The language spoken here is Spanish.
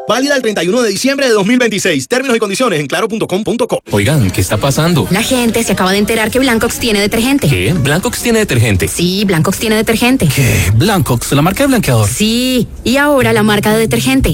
Válida el 31 de diciembre de 2026. Términos y condiciones en claro.com.co. Oigan, ¿qué está pasando? La gente se acaba de enterar que Blancox tiene detergente. ¿Qué? ¿Blancox tiene detergente? Sí, Blancox tiene detergente. ¿Qué? ¿Blancox, la marca de blanqueador? Sí, y ahora la marca de detergente.